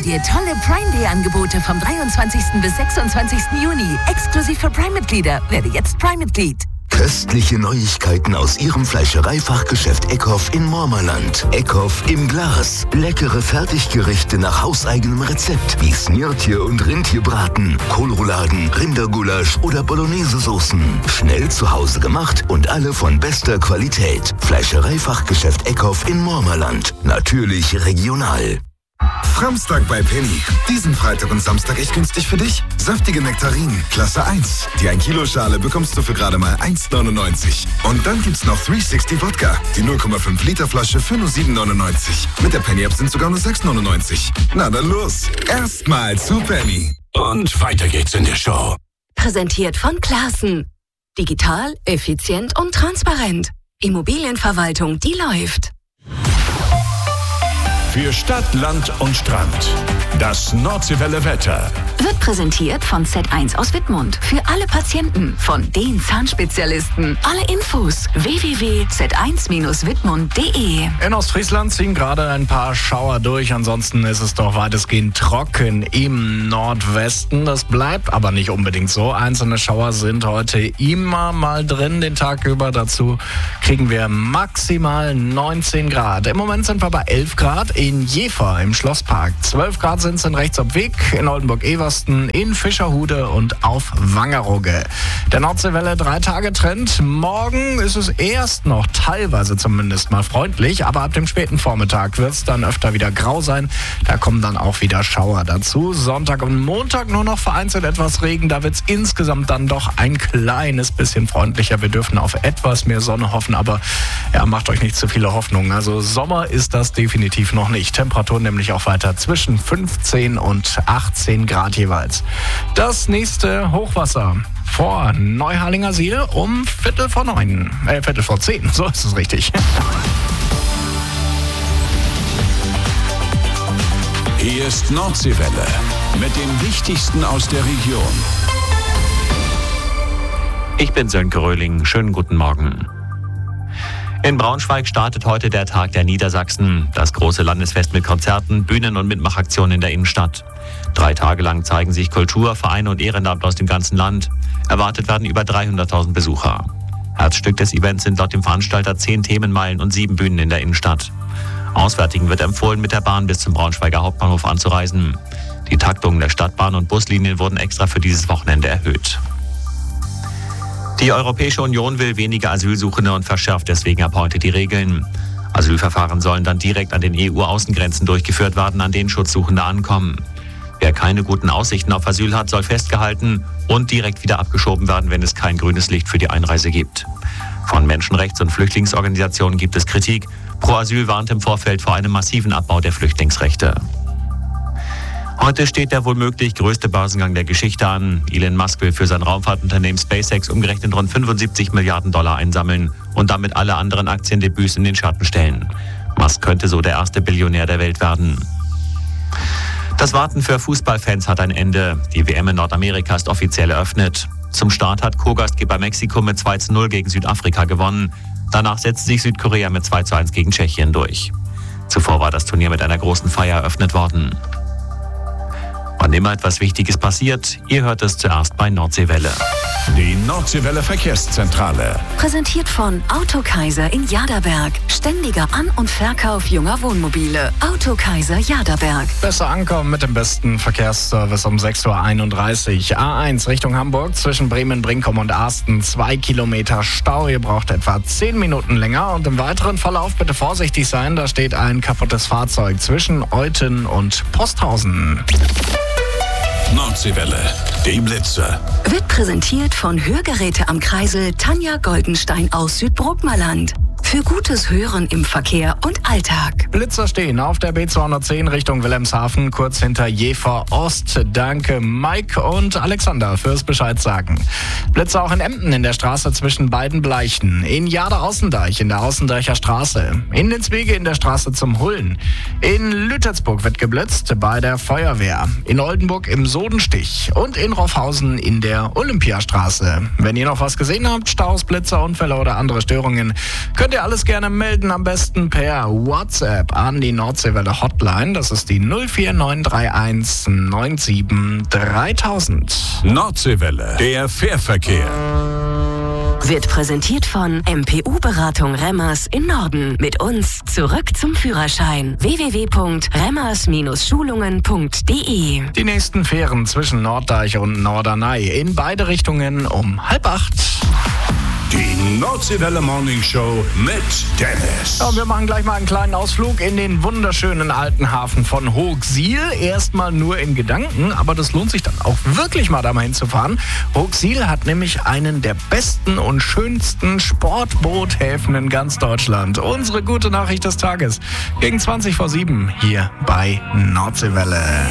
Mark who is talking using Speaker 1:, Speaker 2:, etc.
Speaker 1: dir tolle Prime Day Angebote vom 23. bis 26. Juni. Exklusiv für Prime-Mitglieder. Werde jetzt Prime-Mitglied.
Speaker 2: Köstliche Neuigkeiten aus Ihrem Fleischereifachgeschäft Eckhoff in Mormerland. Eckhoff im Glas. Leckere Fertiggerichte nach hauseigenem Rezept wie Snirtje und Rindtierbraten, Kohlrouladen, Rindergulasch oder Bolognese-Soßen. Schnell zu Hause gemacht und alle von bester Qualität. Fleischereifachgeschäft Eckhoff in Mormerland. Natürlich regional.
Speaker 3: Framstag bei Penny. Diesen Freitag und Samstag echt günstig für dich. Saftige Nektarinen, Klasse 1. Die 1 Kilo Schale bekommst du für gerade mal 1,99. Und dann gibt's noch 360 Wodka. Die 0,5 Liter Flasche für nur 7,99. Mit der Penny App sind sogar nur 6,99. Na dann los. Erstmal zu Penny.
Speaker 4: Und weiter geht's in der Show.
Speaker 5: Präsentiert von Classen. Digital, effizient und transparent. Immobilienverwaltung, die läuft.
Speaker 4: Für Stadt, Land und Strand. Das Nordseewelle Wetter.
Speaker 5: Wird präsentiert von Z1 aus Wittmund. Für alle Patienten von den Zahnspezialisten. Alle Infos www.z1-wittmund.de.
Speaker 6: In Ostfriesland ziehen gerade ein paar Schauer durch. Ansonsten ist es doch weitestgehend trocken im Nordwesten. Das bleibt aber nicht unbedingt so. Einzelne Schauer sind heute immer mal drin den Tag über. Dazu kriegen wir maximal 19 Grad. Im Moment sind wir bei 11 Grad in Jever im Schlosspark. 12 Grad sind es in Rechtsopweg, in Oldenburg-Eversten, in Fischerhude und auf Wangerooge. Der Nordseewelle 3-Tage-Trend. Morgen ist es erst noch teilweise zumindest mal freundlich, aber ab dem späten Vormittag wird es dann öfter wieder grau sein. Da kommen dann auch wieder Schauer dazu. Sonntag und Montag nur noch vereinzelt etwas Regen. Da wird es insgesamt dann doch ein kleines bisschen freundlicher. Wir dürfen auf etwas mehr Sonne hoffen, aber ja, macht euch nicht zu viele Hoffnungen. Also Sommer ist das definitiv noch nicht. Temperaturen nämlich auch weiter zwischen 15 und 18 Grad jeweils. Das nächste Hochwasser vor Neuharlingersiel um 10:45. So ist es richtig.
Speaker 4: Hier ist Nordseewelle mit dem Wichtigsten aus der Region.
Speaker 7: Ich bin Sönke Röhling. Schönen guten Morgen. In Braunschweig startet heute der Tag der Niedersachsen, das große Landesfest mit Konzerten, Bühnen und Mitmachaktionen in der Innenstadt. 3 Tage lang zeigen sich Kultur, Vereine und Ehrenamt aus dem ganzen Land. Erwartet werden über 300.000 Besucher. Herzstück des Events sind laut dem Veranstalter 10 Themenmeilen und 7 Bühnen in der Innenstadt. Auswärtigen wird empfohlen, mit der Bahn bis zum Braunschweiger Hauptbahnhof anzureisen. Die Taktungen der Stadtbahn und Buslinien wurden extra für dieses Wochenende erhöht. Die Europäische Union will weniger Asylsuchende und verschärft deswegen ab heute die Regeln. Asylverfahren sollen dann direkt an den EU-Außengrenzen durchgeführt werden, an denen Schutzsuchende ankommen. Wer keine guten Aussichten auf Asyl hat, soll festgehalten und direkt wieder abgeschoben werden, wenn es kein grünes Licht für die Einreise gibt. Von Menschenrechts- und Flüchtlingsorganisationen gibt es Kritik. Pro Asyl warnt im Vorfeld vor einem massiven Abbau der Flüchtlingsrechte. Heute steht der womöglich größte Börsengang der Geschichte an. Elon Musk will für sein Raumfahrtunternehmen SpaceX umgerechnet rund 75 Milliarden Dollar einsammeln und damit alle anderen Aktiendebüts in den Schatten stellen. Musk könnte so der erste Billionär der Welt werden. Das Warten für Fußballfans hat ein Ende. Die WM in Nordamerika ist offiziell eröffnet. Zum Start hat Co-Gastgeber Mexiko mit 2:0 gegen Südafrika gewonnen. Danach setzte sich Südkorea mit 2:1 gegen Tschechien durch. Zuvor war das Turnier mit einer großen Feier eröffnet worden. Wann immer etwas Wichtiges passiert, ihr hört es zuerst bei Nordseewelle.
Speaker 4: Die Nordseewelle Verkehrszentrale.
Speaker 5: Präsentiert von Autokaiser in Jaderberg. Ständiger An- und Verkauf junger Wohnmobile. Autokaiser Jaderberg.
Speaker 6: Besser ankommen mit dem besten Verkehrsservice um 6:31 Uhr. A1 Richtung Hamburg zwischen Bremen, Brinkum und Arsten. 2 Kilometer Stau. Ihr braucht etwa 10 Minuten länger. Und im weiteren Verlauf bitte vorsichtig sein. Da steht ein kaputtes Fahrzeug zwischen Euthen und Posthausen.
Speaker 4: Nordseewelle, die Blitze.
Speaker 5: Wird präsentiert von Hörgeräte am Kreisel Tanja Goldenstein aus Südbrookmerland. Für gutes Hören im Verkehr und Alltag.
Speaker 6: Blitzer stehen auf der B210 Richtung Wilhelmshaven, kurz hinter Jever Ost. Danke Mike und Alexander fürs Bescheid sagen. Blitzer auch in Emden in der Straße zwischen beiden Bleichen. In Jader-Außendeich in der Außendeicher Straße. In Linswege in der Straße zum Hullen. In Lütersburg wird geblitzt bei der Feuerwehr. In Oldenburg im Sodenstich. Und in Roffhausen in der Olympiastraße. Wenn ihr noch was gesehen habt, Staus, Blitzer, Unfälle oder andere Störungen, könnt ihr ihr alles gerne melden, am besten per WhatsApp an die Nordseewelle Hotline. Das ist die 04931 97 3000.
Speaker 4: Nordseewelle, der Fährverkehr.
Speaker 5: Wird präsentiert von MPU-Beratung Remmers in Norden. Mit uns zurück zum Führerschein. www.remmers-schulungen.de.
Speaker 6: Die nächsten Fähren zwischen Norddeich und Norderney in beide Richtungen um 7:30.
Speaker 4: Die Nordseewelle Morning Show mit Dennis.
Speaker 6: Ja, wir machen gleich mal einen kleinen Ausflug in den wunderschönen alten Hafen von Hoogsiel. Erstmal nur in Gedanken, aber das lohnt sich dann auch wirklich mal da mal hinzufahren. Hoogsiel hat nämlich einen der besten und schönsten Sportboothäfen in ganz Deutschland. Unsere gute Nachricht des Tages gegen 7:20 hier bei Nordseewelle.